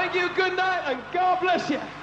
Thank you, good night, and God bless you.